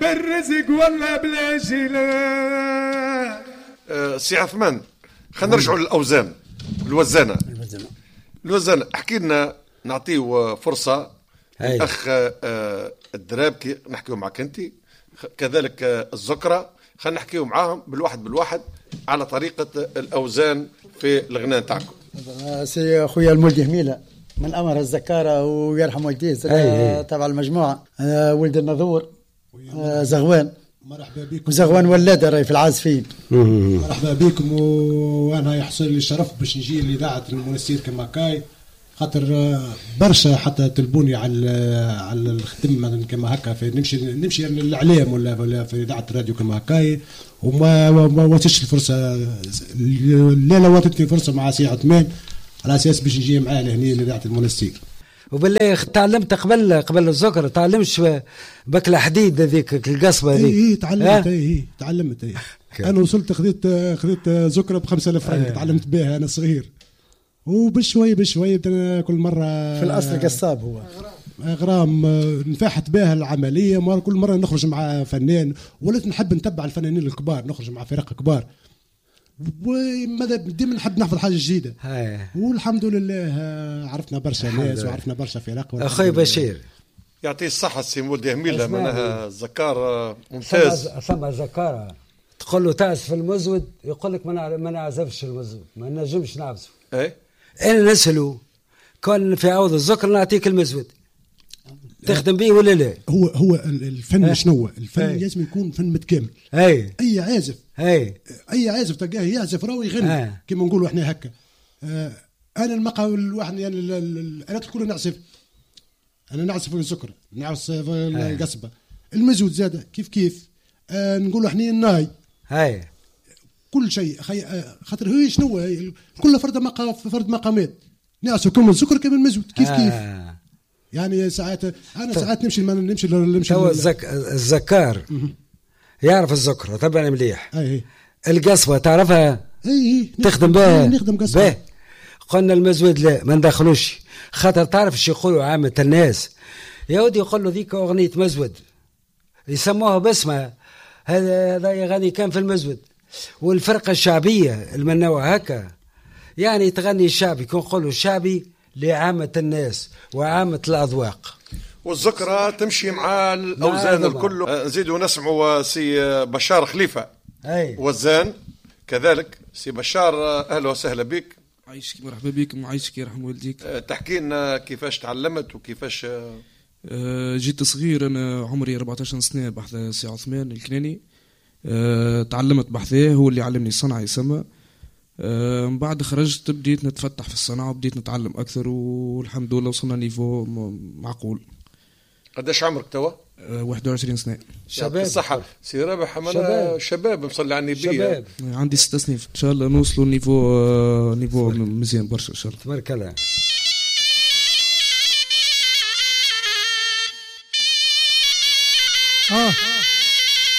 بالرزق ولا بلاجي لا. سي عثمان، خلينا نرجعوا للأوزان. الوزانة احكي لنا، نعطيه فرصة الأخ الدرابكي نحكيو معك أنت، كذلك الزكرة، خلينا نحكيو معاهم بالواحد على طريقة الأوزان في الغناء تاعكم. سي أخويا المولدي هميلة من أمر الزكارة ويرحم والديه تبع المجموعة، ولد النذور زغوان، مرحبا بكم. وزغوان ولادة راي في العازفين. مرحبا بكم، وانا يحصل لي الشرف باش نجي لإذاعة المنستير كما كاي، خاطر برشا حتى تلبوني على الخدمة كما هكا، في نمشي للإعلام ولا في إذاعة الراديو كما هكاي، وما واتش الفرصة. لا واتتني فرصة مع سي عثمان على أساس باش نجي معاه لهنا لإذاعة المنستير. وبالله تعلمت قبل الذكر، تعلمش بك الحديد هذيك القصبة هذيك. تعلمت. انا وصلت خذيت ذكرى ب5000 فرنك، تعلمت بها انا صغير، وبشوي كل مره في الاصل قصاب هو غرام نفاحت بها العمليه. كل مره نخرج مع فنان، ولات نحب نتبع الفنانين الكبار، نخرج مع فرق كبار، وماذا ديما نحب نحفظ حاجه جديده. والحمد لله عرفنا برشا ناس وعرفنا برشا فرق. اخوي بشير يعطيه الصحه السي مولدي هميله، معناها الزكار ممتاز. ثم زكاره تقول له تعزف المزود، يقول لك ما نعزفش المزود، ما نجمش نعزف. انا نسأله كان في عوض الذكر نعطيك المزود تخدم به ولا لا؟ هو الفن شنو؟ الفن لازم يكون فن متكامل. اي عازف تلقاه يعزف راهو يغني كما نقولوا احنا هكا. انا المقهى الواحد يعني الالات الكل انا نعزف الذكر، نعزف القصبه، المزود زاده كيف نقولوا احنا الناي كل شيء خاطر هي شنو كل فرد مقامات، نعزف كم الذكر كم المزود كيف يعني ساعات نمشي الزكار يعرف الذكر طبعا مليح. القصبة تعرفها؟ تخدم بها؟ نخدم قصبة. قلنا المزود لا ما ندخلوش، خاطر تعرف ايش يقولوا عامة الناس يا ودي، يقول له ذيك أغنية مزود يسموها باسمها، هذا يغني كان في المزود. والفرقة الشعبية المنوع هكا يعني تغني الشعبي، يكون قولوا الشعبي لعامة الناس وعامة الأذواق. والذكرى تمشي مع الأوزان الكل. نزيدوا نسمعوا سي بشار خليفة وزان كذلك. سي بشار أهلا وسهلا بك. عايشك، مرحبا بك وعايشك يرحم والديك. تحكي لنا كيفاش تعلمت وكيفاش؟ جيت صغير، أنا عمري 14 سنة بحث سي عثمان الكناني. تعلمت بحثه، هو اللي علمني الصنعة يسمى. من بعد خرجت بديت نتفتح في الصنعة وبديت نتعلم أكثر، والحمد لله وصلنا نيفو معقول. قداش عمرك توا؟ 21 سنة. شباب الصحة سي رابح، شباب مصلي على النبي. عندي 6 سنين إن شاء الله نوصلوا نيفو مزيان برشا إن شاء الله. تبارك الله.